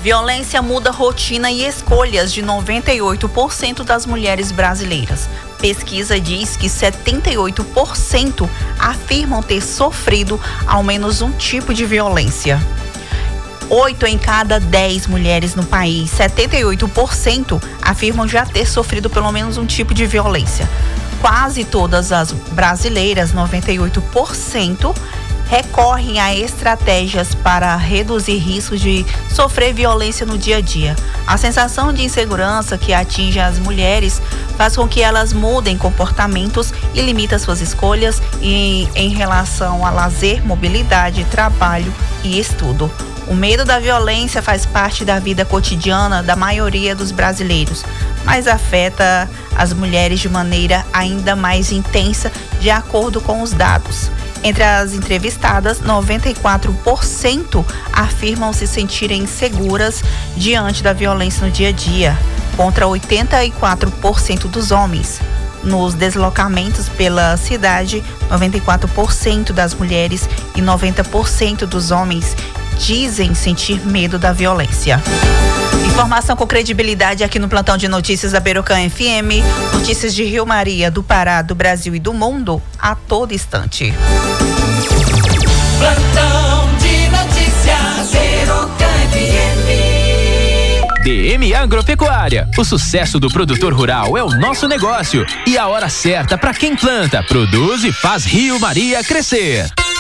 Violência muda rotina e escolhas de 98% das mulheres brasileiras. Pesquisa diz que 78% afirmam ter sofrido ao menos um tipo de violência. 8 em cada 10 mulheres no país, 78% afirmam já ter sofrido pelo menos um tipo de violência. Quase todas as brasileiras, 98%, recorrem a estratégias para reduzir riscos de sofrer violência no dia a dia. A sensação de insegurança que atinge as mulheres faz com que elas mudem comportamentos e limitem suas escolhas em relação a lazer, mobilidade, trabalho e estudo. O medo da violência faz parte da vida cotidiana da maioria dos brasileiros, mas afeta as mulheres de maneira ainda mais intensa, de acordo com os dados. Entre as entrevistadas, 94% afirmam se sentirem seguras diante da violência no dia a dia, contra 84% dos homens. Nos deslocamentos pela cidade, 94% das mulheres e 90% dos homens dizem sentir medo da violência. Informação com credibilidade aqui no Plantão de Notícias da Berocan FM. Notícias de Rio Maria, do Pará, do Brasil e do mundo a todo instante. Plantão de Notícias Berocan FM. DM Agropecuária. O sucesso do produtor rural é o nosso negócio. E a hora certa para quem planta, produz e faz Rio Maria crescer.